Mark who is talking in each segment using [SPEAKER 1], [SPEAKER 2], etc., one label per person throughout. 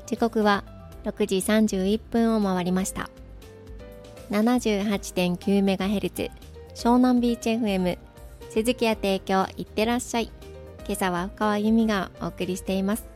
[SPEAKER 1] 時刻は6時31分を回りました。 78.9MHz 湘南ビーチ FM 鈴木屋提供いってらっしゃい。今朝は深川由美がお送りしています。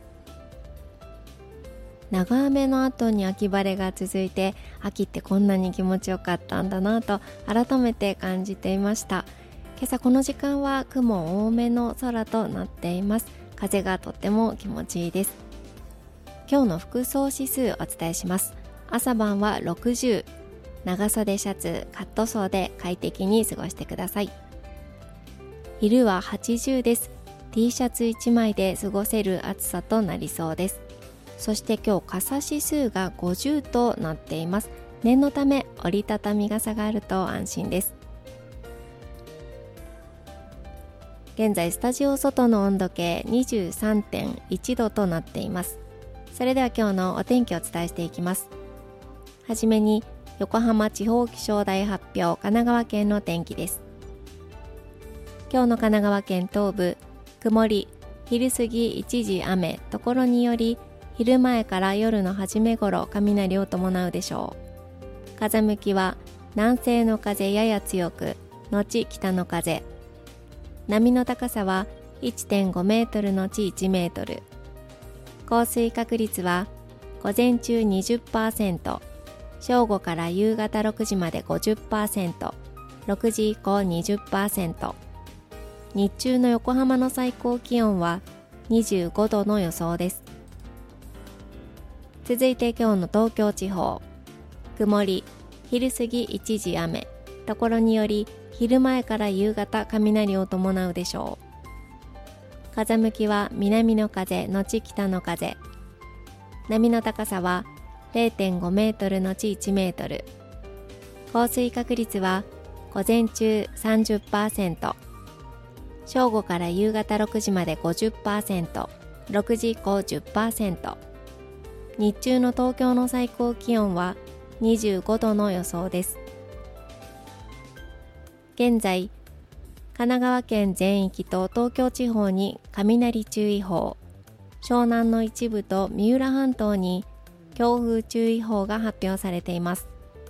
[SPEAKER 1] 長雨の後に秋晴れが続いて、秋ってこんなに気持ちよかったんだなと改めて感じていました。今朝この時間は雲多めの空となっています。風がとっても気持ちいいです。今日の服装指数お伝えします。朝晩は60、長袖シャツ、カットソーで快適に過ごしてください。昼は80です。T シャツ1枚で過ごせる暑さとなりそうです。そして今日傘指数が50となっています。念のため折りたたみ傘があると安心です。現在スタジオ外の温度計 23.1 度となっています。それでは今日のお天気をお伝えしていきます。はじめに横浜地方気象台発表、神奈川県の天気です。今日の神奈川県東部、曇り、昼過ぎ一時雨、ところにより昼前から夜の初め頃雷を伴うでしょう。風向きは南西の風やや強く、後北の風。波の高さは 1.5 メートル後1メートル。降水確率は午前中 20%、正午から夕方6時まで 50%、6時以降 20%。日中の横浜の最高気温は25度の予想です。続いて今日の東京地方、曇り、昼過ぎ一時雨、ところにより昼前から夕方雷を伴うでしょう。風向きは南の風後北の風。波の高さは 0.5 メートル後1メートル。降水確率は午前中 30%、正午から夕方6時まで 50%、6時以降 10%。日中の東京の最高気温は25度の予想です。現在、神奈川県全域と東京地方に雷注意報、湘南の一部と三浦半島に強風注意報が発表されています。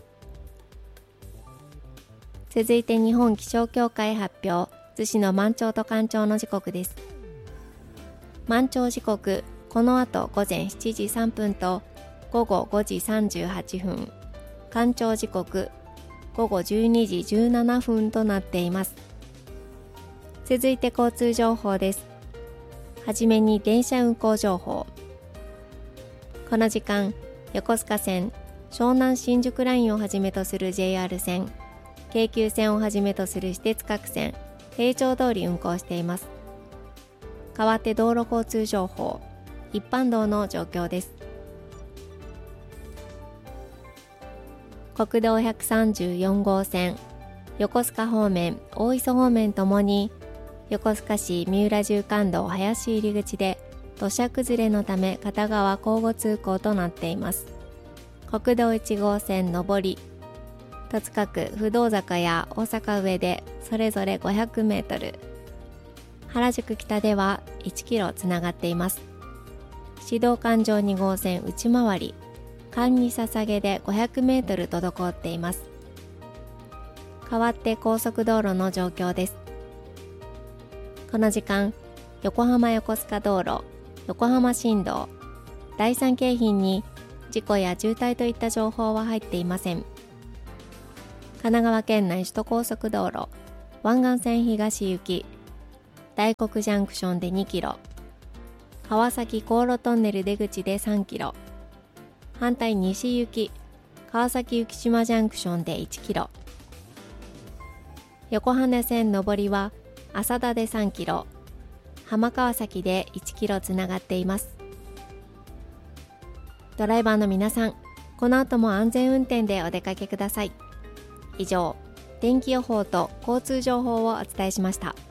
[SPEAKER 1] 続いて日本気象協会発表、逗子の満潮と干潮の時刻です。満潮時刻、この後午前7時3分と午後5時38分。干潮時刻、午後12時17分となっています。続いて交通情報です。はじめに電車運行情報。この時間、横須賀線、湘南新宿ラインをはじめとする JR 線、京急線をはじめとする私鉄各線、平常通り運行しています。代わって道路交通情報、一般道の状況です。国道134号線、横須賀方面、大磯方面ともに、横須賀市三浦縦貫道林入口で土砂崩れのため片側交互通行となっています。国道1号線上り、戸塚区不動坂や大阪上でそれぞれ500メートル、原宿北では1キロつながっています。市道環状2号線内回り、環二捧げで500メートル滞っています。代わって高速道路の状況です。この時間、横浜横須賀道路、横浜新道、第三京浜に事故や渋滞といった情報は入っていません。神奈川県内首都高速道路、湾岸線東行き、大黒ジャンクションで2キロ、川崎航路トンネル出口で3キロ、反対西行き、川崎浮島ジャンクションで1キロ、横羽線上りは浅田で3キロ、浜川崎で1キロつながっています。ドライバーの皆さん、この後も安全運転でお出かけください。以上、天気予報と交通情報をお伝えしました。